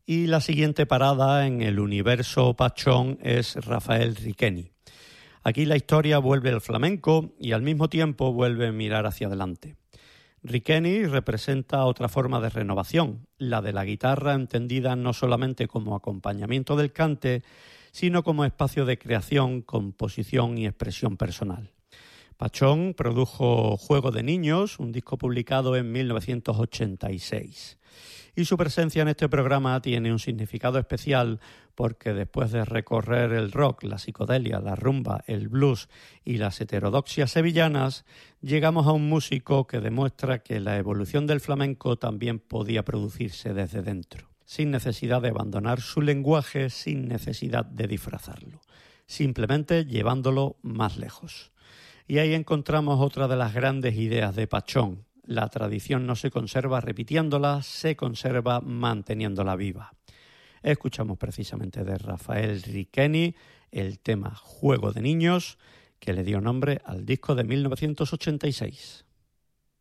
Y la siguiente parada en el universo Pachón es Rafael Riqueni. Aquí la historia vuelve al flamenco y al mismo tiempo vuelve a mirar hacia adelante. Riqueni representa otra forma de renovación, la de la guitarra entendida no solamente como acompañamiento del cante, sino como espacio de creación, composición y expresión personal. Pachón produjo Juego de Niños, un disco publicado en 1986. Y su presencia en este programa tiene un significado especial porque después de recorrer el rock, la psicodelia, la rumba, el blues y las heterodoxias sevillanas, llegamos a un músico que demuestra que la evolución del flamenco también podía producirse desde dentro, sin necesidad de abandonar su lenguaje, sin necesidad de disfrazarlo, simplemente llevándolo más lejos. Y ahí encontramos otra de las grandes ideas de Pachón. La tradición no se conserva repitiéndola, se conserva manteniéndola viva. Escuchamos precisamente de Rafael Riqueni el tema Juego de Niños, que le dio nombre al disco de 1986.